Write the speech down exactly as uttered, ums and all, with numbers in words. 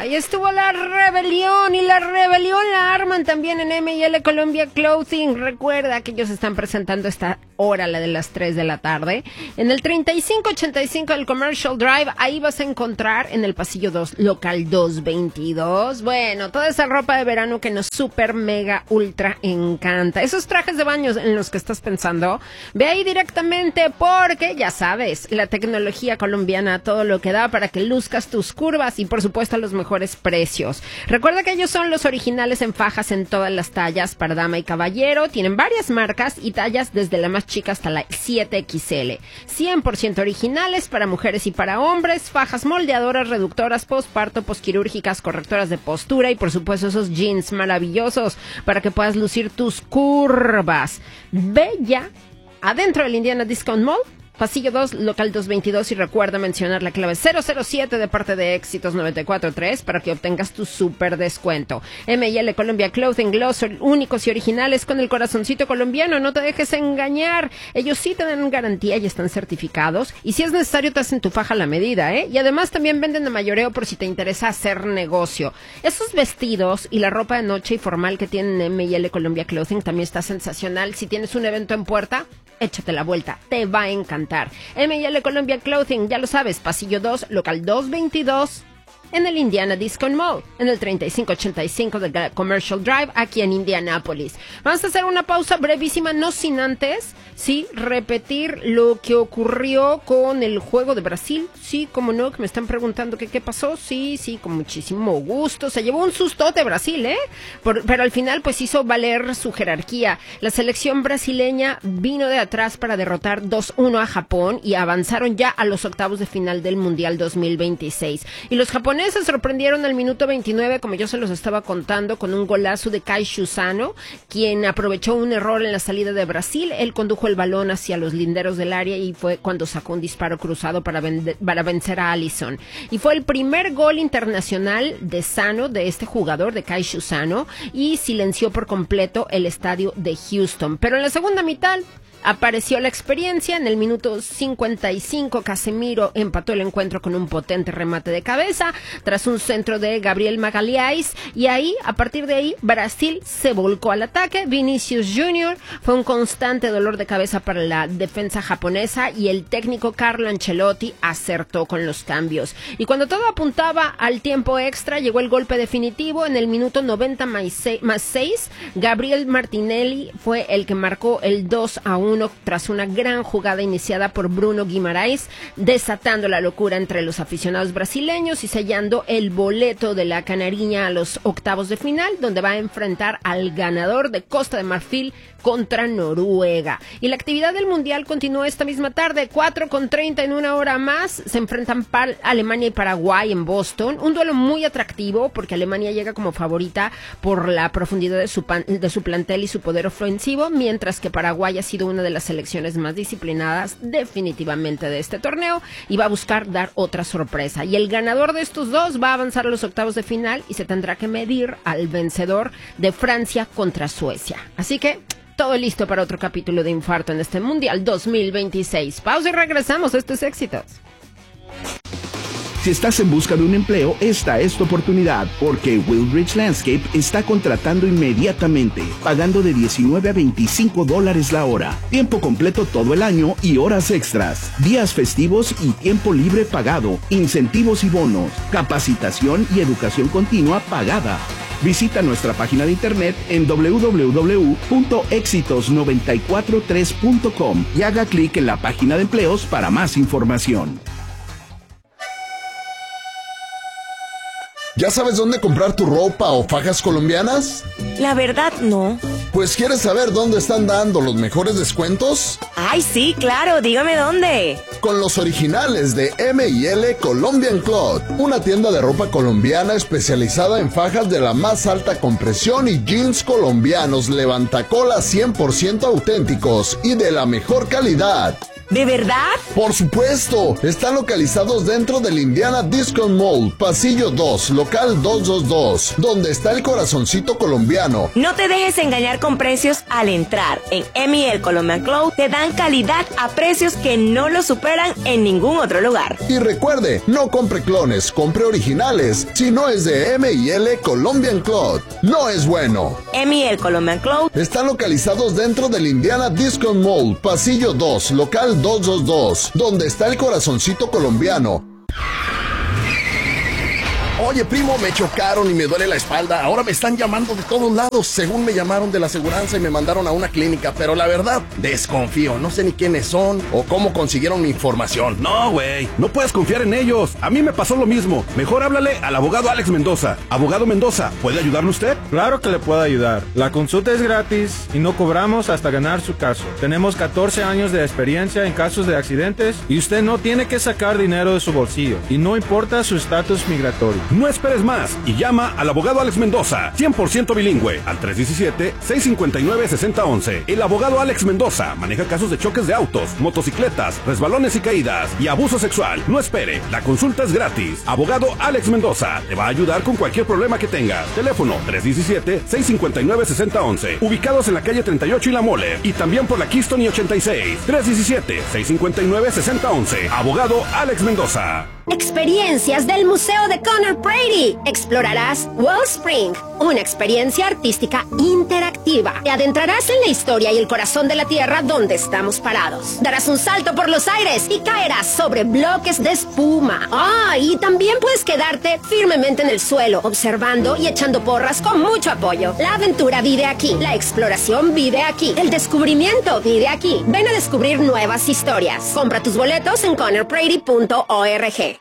Ahí estuvo la rebelión, y la rebelión la arman también en M y L Colombia Clothing. Recuerda que ellos están presentando esta hora, la de las tres de la tarde, en el treinta y cinco ochenta y cinco del Commercial Drive. Ahí vas a encontrar en el pasillo dos, local doscientos veintidós. Bueno, toda esa ropa de verano que nos super mega ultra encanta. Esos trajes de baño en los que estás pensando, ve ahí directamente, porque ya sabes, la tecnología colombiana, todo lo que da para que luzcas tus curvas y por supuesto a los mejores precios. Recuerda que ellos son los originales en fajas en todas las tallas para dama y caballero. Tienen varias marcas y tallas desde la más chica hasta la siete equis ele. cien por ciento originales para mujeres y para hombres. Fajas moldeadoras, reductoras, postparto, posquirúrgicas, correctoras de postura y por supuesto esos jeans maravillosos para que puedas lucir tus curvas. Ve ya adentro del Indiana Discount Mall, pasillo dos, local doscientos veintidós, y recuerda mencionar la clave cero cero siete de parte de Éxitos noventa y cuatro tres para que obtengas tu super descuento. M y L Colombia Clothing, los únicos y originales con el corazoncito colombiano. No te dejes engañar. Ellos sí te dan garantía y están certificados. Y si es necesario te hacen tu faja a la medida, ¿eh? Y además también venden de mayoreo por si te interesa hacer negocio. Esos vestidos y la ropa de noche y formal que tienen M y L Colombia Clothing también está sensacional. Si tienes un evento en puerta, échate la vuelta, te va a encantar. M y L Colombia Clothing, ya lo sabes, pasillo dos, local doscientos veintidós, en el Indiana Discount Mall, en el treinta y cinco ochenta y cinco del Commercial Drive, aquí en Indianápolis. Vamos a hacer una pausa brevísima, no sin antes, sí, repetir lo que ocurrió con el juego de Brasil. Sí, como no, que me están preguntando que qué pasó. Sí, sí, con muchísimo gusto. Se llevó un sustote Brasil, ¿eh? Por, pero al final, pues hizo valer su jerarquía. La selección brasileña vino de atrás para derrotar dos uno a Japón y avanzaron ya a los octavos de final del Mundial dos mil veintiséis. Y los japoneses se sorprendieron al minuto veintinueve, como yo se los estaba contando, con un golazo de Kai Shusano, quien aprovechó un error en la salida de Brasil. Él condujo el balón hacia los linderos del área y fue cuando sacó un disparo cruzado para, vende- para vencer a Alisson. Y fue el primer gol internacional de Sano, de este jugador, de Kai Shusano, y silenció por completo el estadio de Houston. Pero en la segunda mitad apareció la experiencia. En el minuto cincuenta y cinco, Casemiro empató el encuentro con un potente remate de cabeza tras un centro de Gabriel Magalhães, y ahí, a partir de ahí, Brasil se volcó al ataque. Vinicius Junior fue un constante dolor de cabeza para la defensa japonesa, y el técnico Carlo Ancelotti acertó con los cambios. Y cuando todo apuntaba al tiempo extra, llegó el golpe definitivo. En el minuto noventa más seis, Gabriel Martinelli fue el que marcó el dos a uno tras una gran jugada iniciada por Bruno Guimaraes, desatando la locura entre los aficionados brasileños y sellando el boleto de la Canariña a los octavos de final, donde va a enfrentar al ganador de Costa de Marfil contra Noruega. Y la actividad del Mundial continúa esta misma tarde, cuatro con treinta, en una hora más. Se enfrentan par- Alemania y Paraguay en Boston. Un duelo muy atractivo porque Alemania llega como favorita por la profundidad de su, pan- de su plantel y su poder ofensivo, mientras que Paraguay ha sido una de las selecciones más disciplinadas definitivamente de este torneo y va a buscar dar otra sorpresa. Y el ganador de estos dos va a avanzar a los octavos de final y se tendrá que medir al vencedor de Francia contra Suecia. Así que todo listo para otro capítulo de Infarto en este Mundial dos mil veintiséis. Pausa y regresamos. Esto es Éxitos. Si estás en busca de un empleo, esta es tu oportunidad, porque Wheelbridge Landscape está contratando inmediatamente, pagando de diecinueve a veinticinco dólares la hora, tiempo completo todo el año y horas extras, días festivos y tiempo libre pagado, incentivos y bonos, capacitación y educación continua pagada. Visita nuestra página de internet en doble u doble u doble u punto éxitos noventa y cuatro tres punto com y haga clic en la página de empleos para más información. ¿Ya sabes dónde comprar tu ropa o fajas colombianas? La verdad, no. Pues, ¿quieres saber dónde están dando los mejores descuentos? Ay, sí, claro, dígame dónde. Con los originales de M y L Colombian Cloth, una tienda de ropa colombiana especializada en fajas de la más alta compresión y jeans colombianos levantacolas cien por ciento auténticos y de la mejor calidad. ¿De verdad? Por supuesto, están localizados dentro del Indiana Discount Mall, pasillo dos, local doscientos veintidós, donde está el corazoncito colombiano. No te dejes engañar con precios al entrar. En M y L Colombian Cloth te dan calidad a precios que no lo superan en ningún otro lugar. Y recuerde, no compre clones, compre originales. Si no es de M y L Colombian Cloth, no es bueno. M y L Colombian Cloth están localizados dentro del Indiana Discount Mall, pasillo dos, local doscientos veintidós, donde está el corazoncito colombiano. Oye, primo, me chocaron y me duele la espalda. Ahora me están llamando de todos lados. Según me llamaron de la aseguranza y me mandaron a una clínica. Pero la verdad, desconfío. No sé ni quiénes son o cómo consiguieron mi información. No, güey. No puedes confiar en ellos. A mí me pasó lo mismo. Mejor háblale al abogado Alex Mendoza. Abogado Mendoza, ¿puede ayudarle usted? Claro que le puedo ayudar. La consulta es gratis y no cobramos hasta ganar su caso. Tenemos catorce años de experiencia en casos de accidentes y usted no tiene que sacar dinero de su bolsillo. Y no importa su estatus migratorio. No esperes más y llama al abogado Alex Mendoza, cien por ciento bilingüe, al tres uno siete, seis cinco nueve, seis cero uno uno. El abogado Alex Mendoza maneja casos de choques de autos, motocicletas, resbalones y caídas y abuso sexual. No espere, la consulta es gratis. Abogado Alex Mendoza te va a ayudar con cualquier problema que tengas. Teléfono tres uno siete, seis cinco nueve, seis cero uno uno. Ubicados en la calle treinta y ocho y La Mole y también por la Keystone y ochenta y seis. tres uno siete, seis cinco nueve, seis cero uno uno. Abogado Alex Mendoza. Experiencias del Museo de Conor Brady. Explorarás Wellspring, una experiencia artística interactiva. Te adentrarás en la historia y el corazón de la tierra donde estamos parados. Darás un salto por los aires y caerás sobre bloques de espuma. Ah, y también puedes quedarte firmemente en el suelo, observando y echando porras con mucho apoyo. La aventura vive aquí, la exploración vive aquí, el descubrimiento vive aquí. Ven a descubrir nuevas historias. Compra tus boletos en conor brady punto org.